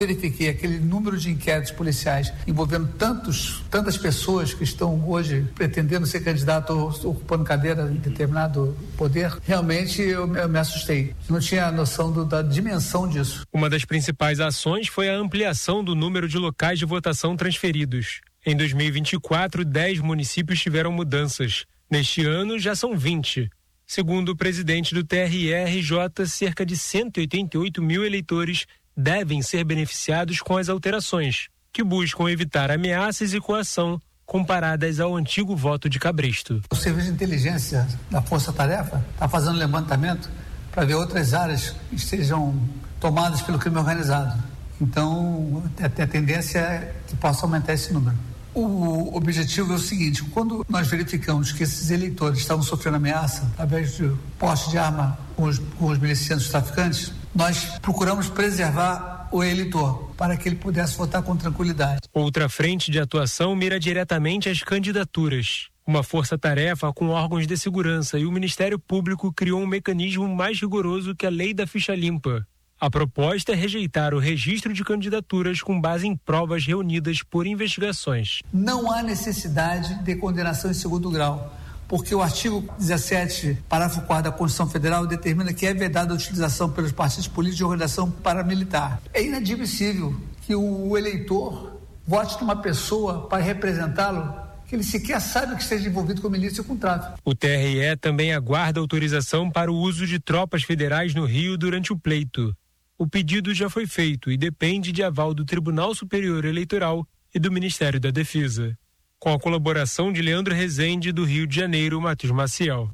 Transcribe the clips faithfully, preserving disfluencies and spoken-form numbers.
verifiquei aquele número de inquéritos policiais envolvendo tantos, tantas pessoas que estão hoje pretendendo ser candidato ou ocupando cadeira em determinado poder, realmente eu, eu me assustei. Não tinha noção do, da dimensão disso. Uma das principais ações foi a ampliação do número de locais de votação transferidos. Em dois mil e vinte e quatro, dez municípios tiveram mudanças. Neste ano, já são vinte. Segundo o presidente do T R R J, cerca de cento e oitenta e oito mil eleitores devem ser beneficiados com as alterações, que buscam evitar ameaças e coação comparadas ao antigo voto de cabresto. O Serviço de Inteligência da Força Tarefa está fazendo levantamento para ver outras áreas que estejam tomadas pelo crime organizado. Então, a tendência é que possa aumentar esse número. O objetivo é o seguinte: quando nós verificamos que esses eleitores estavam sofrendo ameaça através de porte de arma com os, com os milicianos traficantes, nós procuramos preservar o eleitor para que ele pudesse votar com tranquilidade. Outra frente de atuação mira diretamente as candidaturas. Uma força-tarefa com órgãos de segurança e o Ministério Público criou um mecanismo mais rigoroso que a lei da ficha limpa. A proposta é rejeitar o registro de candidaturas com base em provas reunidas por investigações. Não há necessidade de condenação em segundo grau, porque o artigo dezessete, parágrafo quarto da Constituição Federal determina que é vedada a utilização pelos partidos políticos de organização paramilitar. É inadmissível que o eleitor vote numa pessoa para representá-lo que ele sequer sabe que esteja envolvido com milícia ou com tráfico. O T R E também aguarda autorização para o uso de tropas federais no Rio durante o pleito. O pedido já foi feito e depende de aval do Tribunal Superior Eleitoral e do Ministério da Defesa. Com a colaboração de Leandro Rezende, do Rio de Janeiro, Matheus Maciel.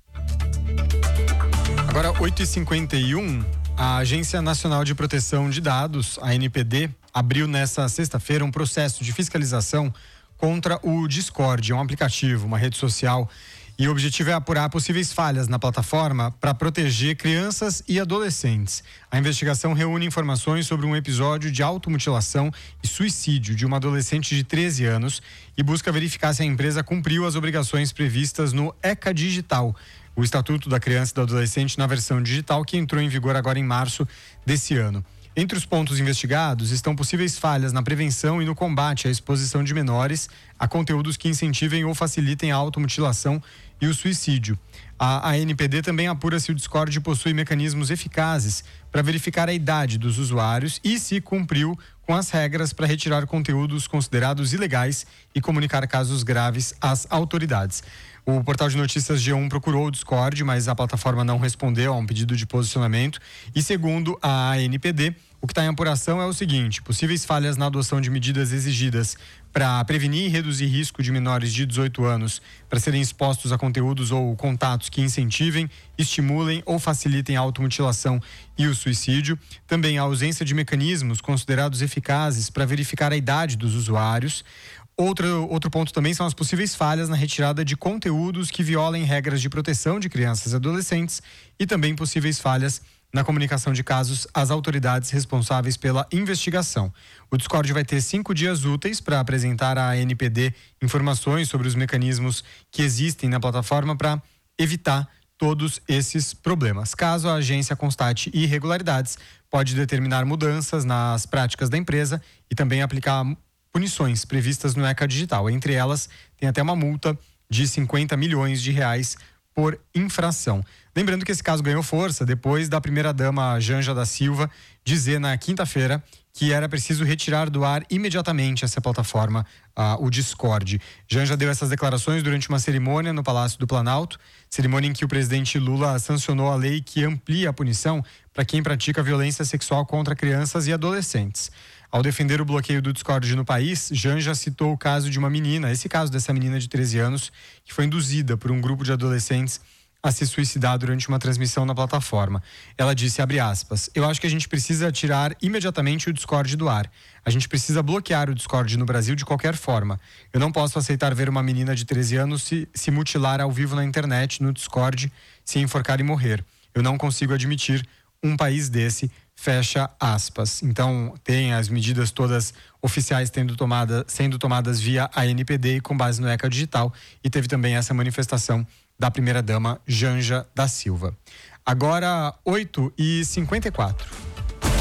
Agora, oito e cinquenta e um, a Agência Nacional de Proteção de Dados, a A N P D, abriu nesta sexta-feira um processo de fiscalização contra o Discord, um aplicativo, uma rede social. E o objetivo é apurar possíveis falhas na plataforma para proteger crianças e adolescentes. A investigação reúne informações sobre um episódio de automutilação e suicídio de uma adolescente de treze anos e busca verificar se a empresa cumpriu as obrigações previstas no ECA Digital, o Estatuto da Criança e do Adolescente na versão digital, que entrou em vigor agora em março desse ano. Entre os pontos investigados estão possíveis falhas na prevenção e no combate à exposição de menores a conteúdos que incentivem ou facilitem a automutilação e o suicídio. A A N P D também apura se o Discord possui mecanismos eficazes para verificar a idade dos usuários e se cumpriu com as regras para retirar conteúdos considerados ilegais e comunicar casos graves às autoridades. O portal de notícias G um procurou o Discord, mas a plataforma não respondeu a um pedido de posicionamento. E segundo a A N P D, o que está em apuração é o seguinte: possíveis falhas na adoção de medidas exigidas para prevenir e reduzir risco de menores de dezoito anos para serem expostos a conteúdos ou contatos que incentivem, estimulem ou facilitem a automutilação e o suicídio. Também a ausência de mecanismos considerados eficazes para verificar a idade dos usuários. Outro, outro ponto também são as possíveis falhas na retirada de conteúdos que violem regras de proteção de crianças e adolescentes e também possíveis falhas na comunicação de casos às autoridades responsáveis pela investigação. O Discord vai ter cinco dias úteis para apresentar à A N P D informações sobre os mecanismos que existem na plataforma para evitar todos esses problemas. Caso a agência constate irregularidades, pode determinar mudanças nas práticas da empresa e também aplicar punições previstas no ECA Digital. Entre elas, tem até uma multa de cinquenta milhões de reais por infração. Lembrando que esse caso ganhou força depois da primeira-dama Janja da Silva dizer na quinta-feira que era preciso retirar do ar imediatamente essa plataforma, uh, o Discord. Janja deu essas declarações durante uma cerimônia no Palácio do Planalto, cerimônia em que o presidente Lula sancionou a lei que amplia a punição para quem pratica violência sexual contra crianças e adolescentes. Ao defender o bloqueio do Discord no país, Janja citou o caso de uma menina, esse caso dessa menina de treze anos, que foi induzida por um grupo de adolescentes a se suicidar durante uma transmissão na plataforma. Ela disse, abre aspas, eu acho que a gente precisa tirar imediatamente o Discord do ar. A gente precisa bloquear o Discord no Brasil de qualquer forma. Eu não posso aceitar ver uma menina de treze anos se, se mutilar ao vivo na internet, no Discord, se enforcar e morrer. Eu não consigo admitir um país desse, fecha aspas. Então, tem as medidas todas oficiais tendo tomada, sendo tomadas via A N P D e com base no ECA Digital, e teve também essa manifestação da primeira-dama Janja da Silva. Agora, oito e cinquenta e quatro.